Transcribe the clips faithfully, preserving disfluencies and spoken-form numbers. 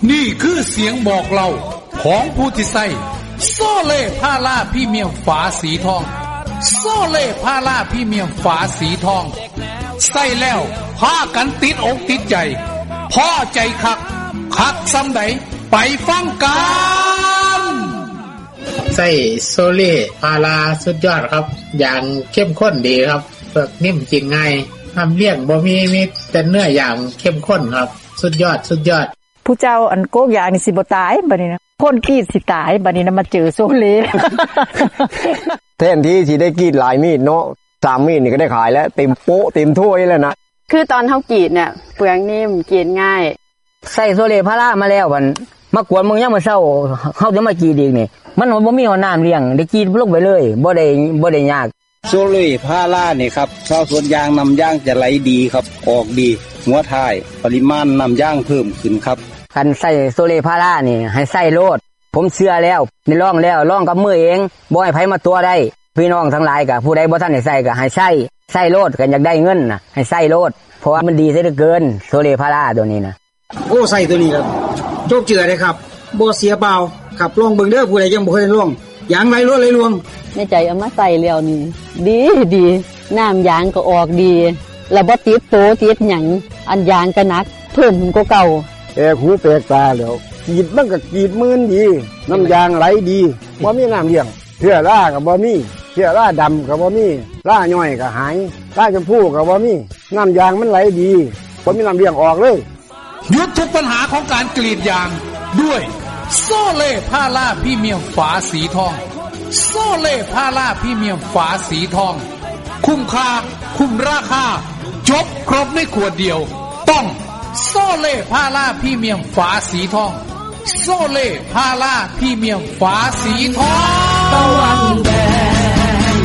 นี่คือเสียงบอกเล่าของผู้ที่ใส่โซเล่พาราพรีเมียมฝาสีทองโซเล่พาราพรีเมียมฝาสีทองใส่แล้วพากันติดอกติดใจพอใจคักคักซ้ำใดไปฟังกันใส่โซเล่พาราสุดยอดครับอย่างเข้มข้นดีครับเปลือกนิ่มกินง่ายทำเลี้ยงบ่มีมีแต่เนื้ออย่างเข้มข้นครับสุดยอดสุดยอดผู้เจ้าอันโกกยางนี่สิบ่ตายบัดนี้นะคนกรีดสิตายบัดนี้นะมาเจอโซเล่แทนที่สิได้กรีดหลายมีดเนาะสามมีดนี่ก็ได้ขายแล้วเต็มโป๊ะเต็มถ้วยแล้วนะคือตอนเฮากรีดเนี่ยเปลือกนิ่มกรีดง่ายใส่โซเล่พารามาแล้วบัดมากวนมึงยังมาเช้าเฮาจะมากรีดอีกนี่มันบ่มีน้ำเลี้ยงได้กรีดลงไปเลยบ่ได้บ่ได้ยากโซเล่พารานี่ครับชาวสวนยางนำยางจะไหลดีครับออกดีหัวท้ายปริมาณนำยางเพิ่มขึ้นครับคันใส่โซเล่พารานี่ให้ใส่โลดผมเชื่อแล้วนี่ลองแล้วลองกับมือเองบ่ให้ไผมาตัวได้พี่น้องทั้งหลายก็ผู้ใดบ่ทันได้ใส่ก็ให้ใส่ใส่โลดกันอยากได้เงินน่ะให้ใส่โลดเพราะว่ามันดีซะเหลือเกินโซเล่พาราตัวนี้นะโอ้ใส่ตัวนี้ครับโชคเจือเลยครับบ่เสียเปล่าครับลองเบิ่งเด้อผู้ใดยังบ่เคยลองยางไหลรวดไหลรวงในใจเอามาใส่แล้วนี่ดีดีน้ำยางก็ออกดีแล้วบ่ติดโตติดหยังอันยางก็หนักเพิ่มกว่าเก่าแอกหูแปลกตาแล้วกรีดมันก็กรีดมื่นดีน้ำยางไหลดีบ่มีน้ำเลี้ยงเชื้อราก็บ่มีเชื้อราดำก็บ่มีราย่อยก็หายราชมพูก็บ่มีน้ำยางมันไหลดีบ่มีน้ำเลี้ยงออกเลยหยุดทุกปัญหาของการกรีดยางด้วยโซเล่พาราพรีเมียมฝาสีทองโซเล่พาราพรีเมียมฝาสีทองคุ้มค่าคุ้มราคาจบครบในขวดเดียวต้องโซเล่พาราพรีเมียมฝาสีทองโซเล่พาราพรีเมียมฝาสีทองตะวันแดง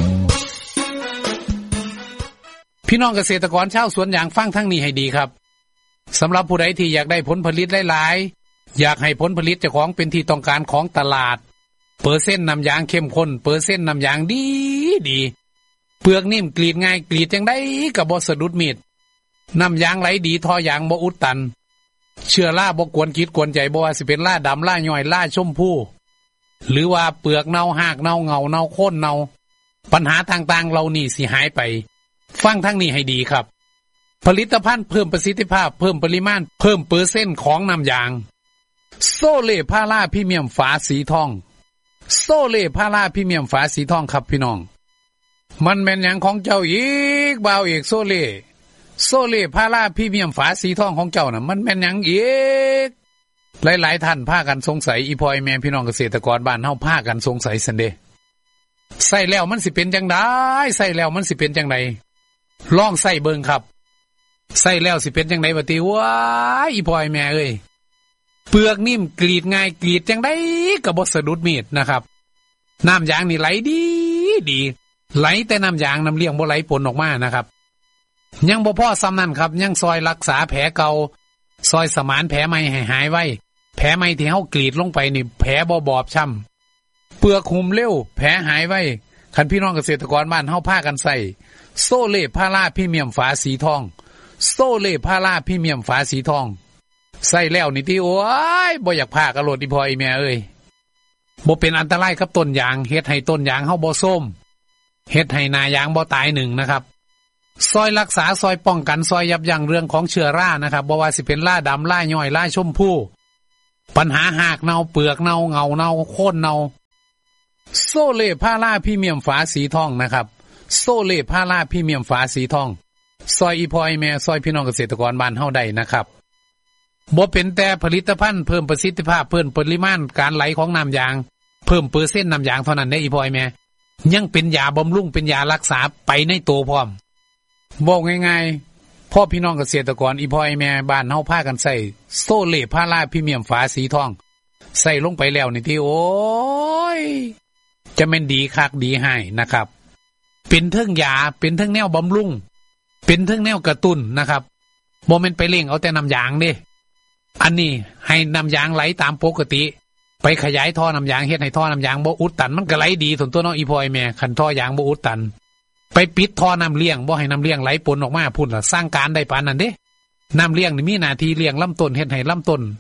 พี่น้องเกษตรกรชาวสวนยางฟังทั้งนี้ให้ดีครับสำหรับผู้ใดที่อยากได้ผลผลิตหลายๆอยากให้ผลผลิตเจ้าของเป็นที่ต้องการของตลาดเปอร์เซ็นต์น้ำยางเข้มข้นเปอร์เซ็นต์น้ำยางดีดีเปลือกนิ่มกรีดง่ายกรีดจังได้ก็บ่สะดุดมีดน้ำยางไหลดีท่อยางบ่อุดตันเชื้อราบ่กวนจิตกวนใจบ่ว่าสิเป็นราดำราย่อยราชมพูหรือว่าเปลือกเน่าหากเน่าเงาเน่าโค่นเน่าปัญหาต่างๆเหล่านี้สิหายไปฟังทั้งนี้ให้ดีครับผลิตภัณฑ์เพิ่มประสิทธิภาพเพิ่มปริมาณเพิ่มเปอร์เซ็นต์ของน้ำยางโซเล่พาราพรีเมียมฝาสีทองโซเล่พาราพรีเมียมฝาสีทองครับพี่น้องมันแม่นหยังของเจ้าอีกบ่าวเอกโซเล่โซเล่พาราพรีเมียมฝาสีทองของเจ้าน่ะมันแม่นหยังอีกหลายๆท่านพากันสงสัยอีพอยแม่พี่น้องเกษตรกรบ้านเฮาพากันสงสัยซั่นเด้ใส่แล้วมันสิเป็นจังได๋ใส่แล้วมันสิเป็นจังได๋ลองใส่เบิ่งครับใส่แล้วสิเป็นจังได๋บ่ติว้ายอีพอยแม่เอ้ยเปลือกนิ่มกรีดง่ายกรีดจังได๋ก็บ่สะดุดมีดนะครับน้ำยางนี่ไหลดีดีไหลแต่น้ำยางน้ำเลี้ยงบ่ไหลปนออกมานะครับยังบ่พอซ้ำนั่นครับยังซอยรักษาแผลเก่าซอยสมานแผลใหม่ให้หายไว้แผลใหม่ที่เฮากรีดลงไปนี่แผลบ่บอบช้ำเปลือกหุ้มเร็วแผลหายไว้คันพี่น้องเกษตรกรบ้านเฮาพากันใส่โซเล่พาราพรีเมียมฝาสีทองโซเล่พาราพรีเมียมฝาสีทองใส่แล้วนี่ติโอ้ยบ่อยากพากระโลดอีพออีแม่เอ้ยบ่เป็นอันตรายกับต้นยางเฮ็ดให้ต้นยางเฮาบ่ส้มเฮ็ดให้หน้ายางบ่ตายหนึ่งนะครับซอยรักษาซอยป้องกันซอยยับยั้งเรื่องของเชื้อรานะครับบ่ว่าสิเป็นราดำราย่อยราชมพูปัญหาหากเน่าเปลือกเน่าเงาเน่าโค่นเน่าโซเล่พาราพรีเมียมฝาสีทองนะครับโซเล่พาราพรีเมียมฝาสีทองซอยอีพอยแม่ซอยพี่น้องเกษตรกรบ้านเฮาได้นะครับบ่เป็นแต่ผลิตภัณฑ์เพิ่มประสิทธิภาพเพิ่มปริมาณการไหลของน้ำยางเพิ่มเปอร์เซ็นต์น้ำยางเท่านั้นได้อีพอยแม่ยังเป็นยาบำรุงเป็นยารักษาไปในตัวพร้อมบอกง่ายๆพ่อพี่น้องเกษตรกรอีพอยแม่บ้านเฮาพากันใส่โซเล่พาราพรีเมียมฝาสีทองใส่ลงไปแล้วนี่ที่โอ้ยจะแม่นดีคักดีให้นะครับเป็นเทิงยาเป็นเทิงแนวบำรุงเป็นเทิงแนวกระตุ้นนะครับบ่แม่นไปเร่งเอาแต่น้ำยางเด้อันนี้ให้น้ำยางไหลตามปกติไปขยายท่อน้ำยางเฮ็ดให้ท่อน้ำยางบ่อุดตันมันก็ไหลดีส่วนตัวน้องอีพอยแม่คันท่อยางบ่อุดตันไปปิดท่อน้ำเลี้ยงบ่ให้น้ำเลี้ยงไหลปนออกมาพุ่นล่ะสร้างการได้ปานนั้นเด้น้ำเลี้ยงนี่มีหน้าที่เลี้ยงลำต้นเฮ็ดให้ลำต้นเจ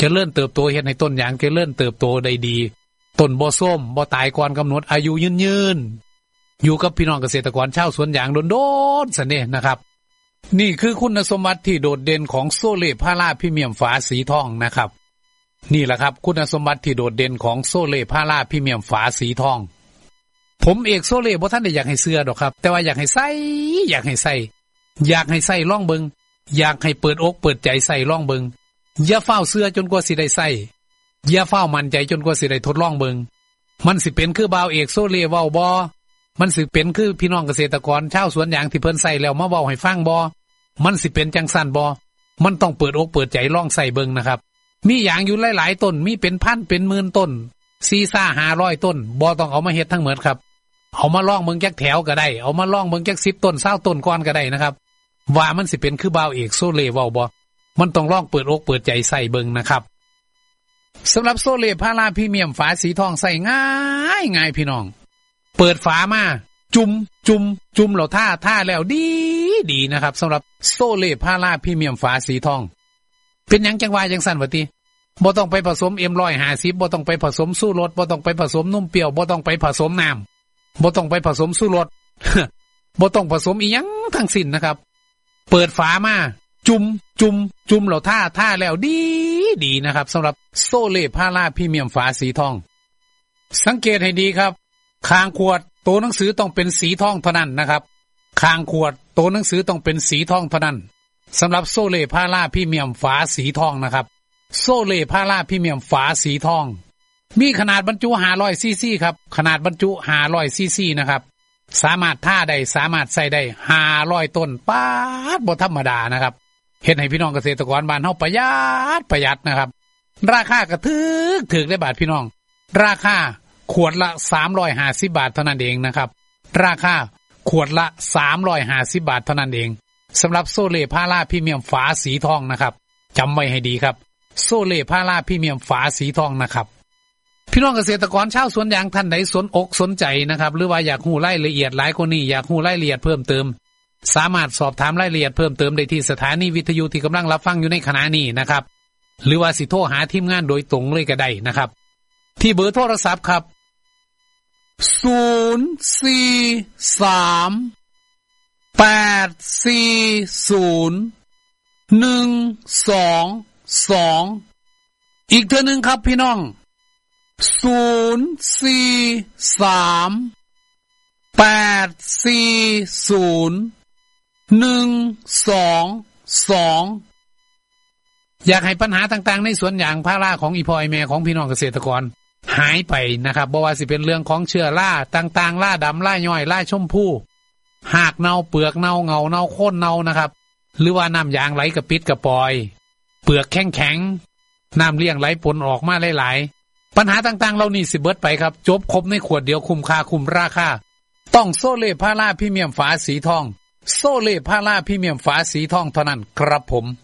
จะเริ่มเติบโตเฮ็ดให้ต้นยางจะเริ่มเติบโตได้ดีต้นบ่ส้มบ่ตายก่อนกำหนดอายุยืนๆอยู่กับพี่น้องเกษตรกรชาวสวนยางโดนๆซะเนี่ยนะครับนี่คือคุณสมบัติที่โดดเด่นของโซเล่พาราพรีเมียมฝาสีทองนะครับนี่แหละครับคุณสมบัติที่โดดเด่นของโซเล่พาราพรีเมียมฝาสีทองผมเอกโซเล่บ่ทันได้อยากให้เชื่อดอกครับแต่ว่าอยากให้ใส่อยากให้ใส่อยากให้ใส่ลองเบิงอยากให้เปิดอกเปิดใจใส่ลองเบิงอย่าเฝ้าเชื่อจนกว่าสิได้ใส่อย่าเฝ้ามั่นใจจนกว่าสิได้ทดลองเบิงมันสิเป็นคือบ่าวเอกโซเล่เว้าบ่มันสิเป็นคือพี่น้องเกษตรกรชาวสวนยางที่เพิ่นใส่แล้วมาเว้าให้ฟังบ่มันสิเป็นจังซั่นบ่มันต้องเปิดอกเปิดใจลองใส่เบิงนะครับมีอย่างอยู่หลายๆต้นมีเป็นพันเป็นหมื่นต้นสี่ซ่าห้าร้อยต้นบ่ต้องเอามาเฮ็ดทั้งหมดครับเอามาลองเบิ่งจักแถวก็ได้เอามาลองเบิ่งจักสิบต้นเก้าต้นก่อนก็ได้นะครับว่ามันสิเป็นคือบ่าวเอกโซเล่เว้าบ่มันต้องลองเปิดอกเปิดใจใส่เบิ่งนะครับสำหรับโซเล่พาราพรีเมียมฝาสีทองใส่ง่ายง่ายพี่น้องเปิดฝามาจุ่มจุ่มจุ่มแล้วท่าท่าแล้วดีดีนะครับสำหรับโซเล่พาราพรีเมียมฝาสีทองเป็นหยังจังว่าจังสั่นว่าติบ่ต้องไปผสม เอ็ม หนึ่งร้อยห้าสิบ บ่ต้องไปผสมสู้รสบ่ต้องไปผสมนมเปรี้ยวบ่ต้องไปผสมน้ำบ่ต้องไปผสมสู้รส บ่ต้องผสมอีหยังทั้งสิ้นนะครับเปิดฝามาจุ่มจุ่มจุ่มแล้วท่าท่าแล้วดีดีนะครับสำหรับโซเล่พาราพรีเมียมฝาสีทองสังเกตให้ดีครับคางขวดตัวหนังสือต้องเป็นสีทองเท่านั้นนะครับคางขวดตัวหนังสือต้องเป็นสีทองเท่านั้นสำหรับโซเล่พาราพรีเมียมฝาสีทองนะครับโซเล่พาราพรีเมียมฝาสีทองมีขนาดบรรจุห้าร้อยซีซีครับขนาดบรรจุห้าร้อยซีซีนะครับสามารถท่าได้สามารถใส่ได้ห้าร้อยต้นป๊าดบ่ธรรมดานะครับเฮ็ดให้พี่น้องเกษตรกรบ้านเฮาประหยัดประหยัดนะครับราคาก็ถูกถูกได้บาทพี่น้องราคาขวดละสามร้อยห้าสิบบาทเท่านั้นเองนะครับราคาขวดละสามร้อยห้าสิบบาทเท่านั้นเองสำหรับโซเล่พาราพรีเมียมฝาสีทองนะครับจำไว้ให้ดีครับโซเล่พาราพรีเมียมฝาสีทองนะครับพี่น้องเกษตรกรชาวสวนยางท่านใดสนอกสนใจนะครับหรือว่าอยากรู้รายละเอียดหลายกว่านี้อยากรู้รายละเอียดเพิ่มเติมสามารถสอบถามรายละเอียดเพิ่มเติมได้ที่สถานีวิทยุที่กำลังรับฟังอยู่ในขณะนี้นะครับหรือว่าสิโทรหาทีมงานโดยตรงเลยก็ได้นะครับที่เบอร์โทรศัพท์ครับศูนย์ สี่ สาม แปด สี่ ศูนย์ หนึ่ง สอง สองอีกเทื่อนึงครับพี่น้องศูนย์ สี่ สาม แปด สี่ ศูนย์ หนึ่ง สอง สองอยากให้ปัญหาต่างๆในสวนยางพาราของอีพอยแม่ของพี่น้องเกษตรกรหายไปนะครับบ่ว่าสิเป็นเรื่องของเชื้อราต่างๆราดำราย่อยราชมพูหากเน่าเปลือกเน่าเงาเน่าโค่นเน่านะครับหรือว่าน้ำยางไหลกระปิดกระปอยเปลือกแข็งๆน้ำเลี้ยงไหลปนออกมาหลายๆปัญหาต่างๆเหล่านี้สิเบิดไปครับจบครบในขวดเดียวคุ้มค่าคุ้มราคาต้องโซเล่พาราพรีเมียมฝาสีทองโซเล่พาราพรีเมียมฝาสีทองเท่านั้นครับผม